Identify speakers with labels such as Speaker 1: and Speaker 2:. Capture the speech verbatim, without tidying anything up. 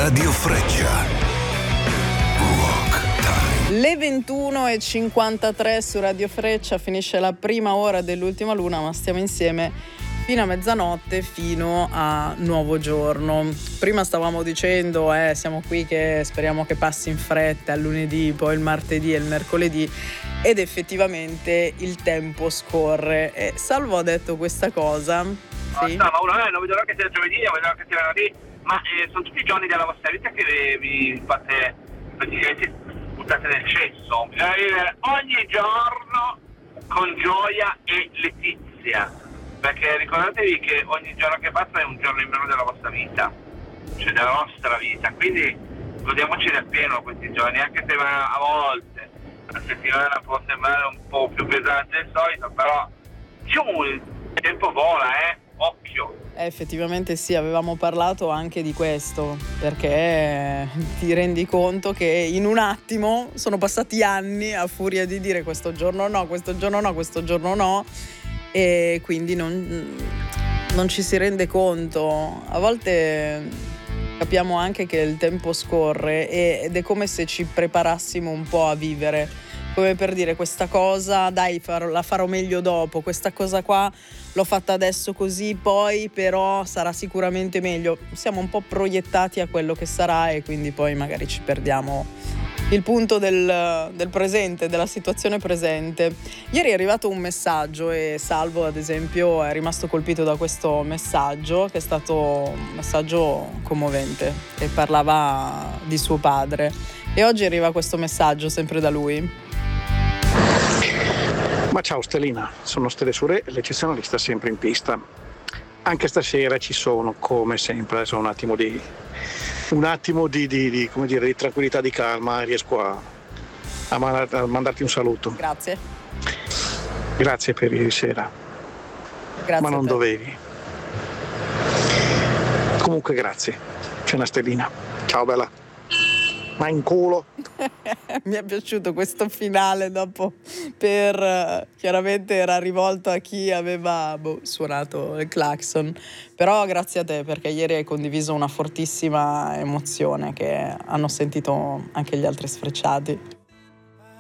Speaker 1: Radio Freccia. Rock Time.
Speaker 2: Le ventuno e cinquantatré su Radio Freccia, finisce la prima ora dell'ultima luna, ma stiamo insieme fino a mezzanotte, fino a nuovo giorno. Prima stavamo dicendo, eh, siamo qui che speriamo che passi in fretta il lunedì, poi il martedì e il mercoledì, ed effettivamente il tempo scorre. E Salvo ha detto questa cosa. Sì.
Speaker 3: No, ma uno eh, non vedo che sia giovedì, non vedo che sia venerdì, ma eh, sono tutti i giorni della vostra vita che vi, vi fate praticamente buttate nel cesso. Bisogna vivere ogni giorno con gioia e letizia, perché ricordatevi che ogni giorno che passa è un giorno in meno della vostra vita, cioè della nostra vita, quindi godiamoci del pieno questi giorni, anche se a volte la settimana può sembrare un po' più pesante del solito, però diciamo, il tempo vola, eh, occhio.
Speaker 2: Eh, effettivamente sì, avevamo parlato anche di questo, perché ti rendi conto che in un attimo sono passati anni a furia di dire questo giorno no, questo giorno no, questo giorno no, e quindi non, non ci si rende conto. A volte capiamo anche che il tempo scorre ed è come se ci preparassimo un po' a vivere, come per dire questa cosa dai farò, la farò meglio dopo, questa cosa qua l'ho fatta adesso così, poi però sarà sicuramente meglio. Siamo un po' proiettati a quello che sarà e quindi poi magari ci perdiamo il punto del, del presente, della situazione presente. Ieri è arrivato un messaggio e Salvo ad esempio è rimasto colpito da questo messaggio, che è stato un messaggio commovente, che parlava di suo padre, e oggi arriva questo messaggio sempre da lui.
Speaker 4: Ma ciao Stellina, sono Stelle Sure, l'eccezionalista sempre in pista. Anche stasera ci sono, come sempre, adesso un attimo di un attimo di, di, di, come dire, di tranquillità, di calma, e riesco a, a, man- a mandarti un saluto.
Speaker 2: Grazie.
Speaker 4: Grazie per ieri sera.
Speaker 2: Grazie.
Speaker 4: Ma non
Speaker 2: a te.
Speaker 4: dovevi. Comunque grazie. C'è una stellina. Ciao bella. Ma in culo.
Speaker 2: Mi è piaciuto questo finale dopo, per chiaramente era rivolto a chi aveva boh, suonato il clacson, però grazie a te, perché ieri hai condiviso una fortissima emozione che hanno sentito anche gli altri sfrecciati.